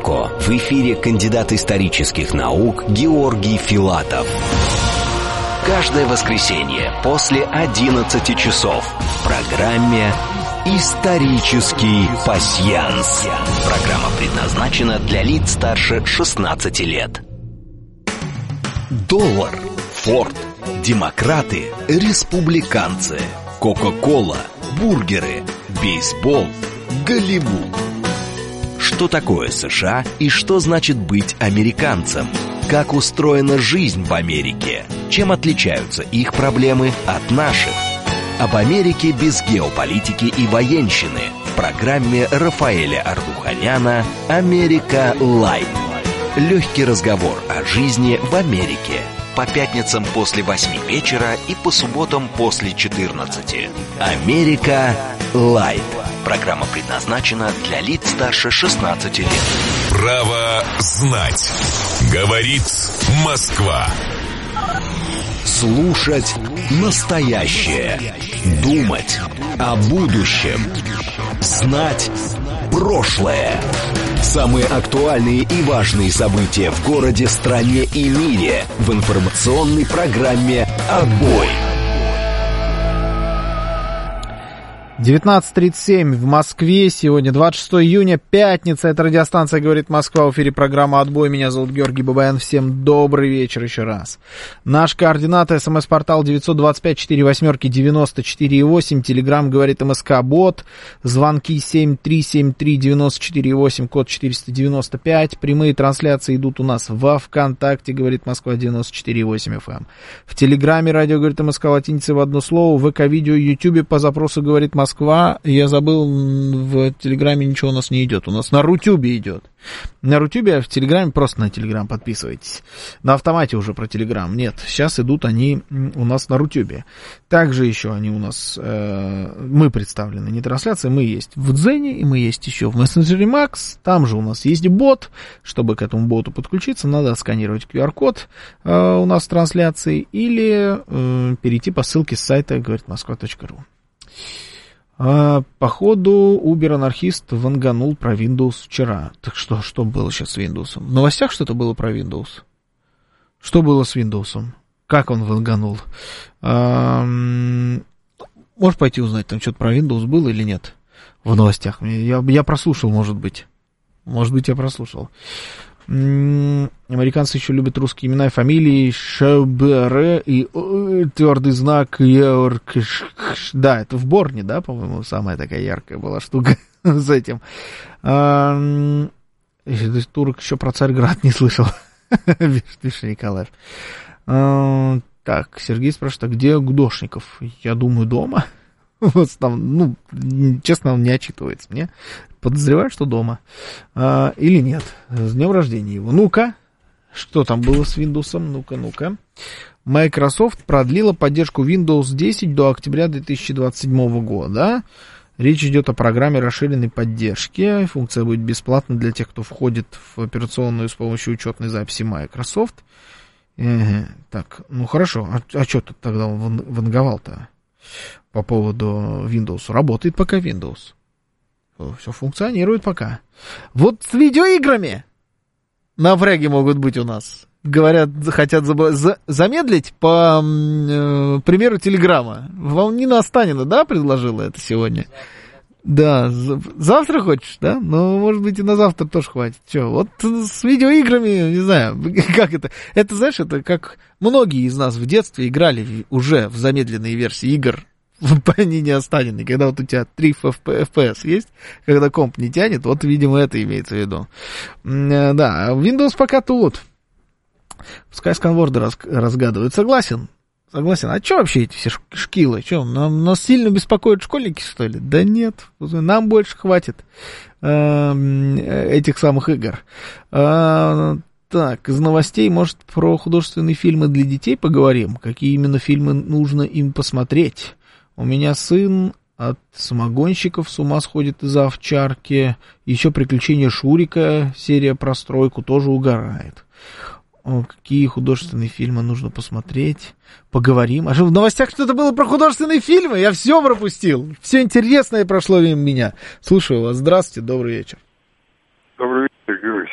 далеко. В эфире кандидат исторических наук Георгий Филатов. Каждое воскресенье после 11 часов в программе «Исторический пасьянс». Программа предназначена для лиц старше 16 лет. Доллар, Форд, демократы, республиканцы, Кока-кола, бургеры, бейсбол, Голливуд. Что такое США и что значит быть американцем? Как устроена жизнь в Америке? Чем отличаются их проблемы от наших? Об Америке без геополитики и военщины в программе Рафаэля Ардуханяна «Америка Лайв». Легкий разговор о жизни в Америке. По пятницам после 8 вечера и по субботам после 14. «Америка Лайв». Программа предназначена для лиц старше 16 лет. Право знать. Говорит Москва. Слушать настоящее. Думать о будущем. Знать прошлое. Самые актуальные и важные события в городе, стране и мире в информационной программе «Отбой». 19:37 в Москве. Сегодня 26 июня, пятница. Это радиостанция «Говорит Москва». В эфире программа «Отбой». Меня зовут Георгий Бабаян. Всем добрый вечер еще раз. Наш координаты: СМС-портал 925-48-94-8. Телеграм «Говорит МСК-бот». Звонки 7373-94-8, код 495. Прямые трансляции идут у нас во ВКонтакте «Говорит Москва» 94,8 FM. В Телеграме радио «Говорит МСК» латиницей в одно слово. В ВК-видео, Ютубе по запросу «Говорит Москва». Я забыл, в Телеграме ничего у нас не идет. У нас на Рутюбе идет. На Рутюбе, а в Телеграме просто на Телеграм подписывайтесь. На автомате уже про Телеграм. Нет, сейчас идут они у нас на Рутюбе. Также еще они у нас, мы представлены, не трансляции, мы есть в Дзене, и мы есть еще в мессенджере Макс. Там же у нас есть бот. Чтобы к этому боту подключиться, надо сканировать QR-код у нас в трансляции или перейти по ссылке с сайта говоритмосква.ру. Походу, Uber-анархист ванганул про Windows вчера. Так что было сейчас с Windows? В новостях что-то было про Windows? Что было с Windows? Как он ванганул? Можешь пойти узнать, там что-то про Windows было или нет? В новостях. Я прослушал, может быть. Может быть, я прослушал. Американцы еще любят русские имена и фамилии. ШБР и твердый знак Йорк. Да, это в Борне, да, по-моему, самая такая яркая была штука с этим. Турок еще про Царьград не слышал. Пишет Николаев. Так, Сергей спрашивает, а где Гудошников? Я думаю, дома. Вот там, честно, он не отчитывается мне. Подозреваю, что дома. Или нет. С днем рождения его. Ну-ка, что там было с Windows? Ну-ка. Microsoft продлила поддержку Windows 10 до октября 2027 года. Речь идет о программе расширенной поддержки. Функция будет бесплатна для тех, кто входит в операционную с помощью учетной записи Microsoft. Так, ну хорошо. А что тут тогда он ванговал-то по поводу Windows? Работает пока Windows. Все функционирует пока. Вот с видеоиграми напряги могут быть у нас. Говорят, хотят замедлить по примеру Телеграма. Вам Нина Останина, да, предложила это сегодня? Да, завтра хочешь, да? Ну, может быть, и на завтра тоже хватит. Че, вот с видеоиграми, не знаю, как это. Это, знаешь, это как многие из нас в детстве играли уже в замедленные версии игр по Нине Останиной, когда вот у тебя 3 FPS есть, когда комп не тянет, вот, видимо, это имеется в виду. Да, Windows пока тут. Пускай сканворды разгадывают. Согласен. А что вообще эти все шкилы? Что, нас сильно беспокоят школьники, что ли? Да нет, нам больше хватит этих самых игр. Так, из новостей, может, про художественные фильмы для детей поговорим? Какие именно фильмы нужно им посмотреть? У меня сын от самогонщиков с ума сходит из-за овчарки. Еще «Приключения Шурика», серия про стройку, тоже угорает. Какие художественные фильмы нужно посмотреть? Поговорим. А что, в новостях что-то было про художественные фильмы? Я все пропустил. Все интересное прошло мимо меня. Слушаю вас. Здравствуйте, добрый вечер. Добрый вечер, Георгий.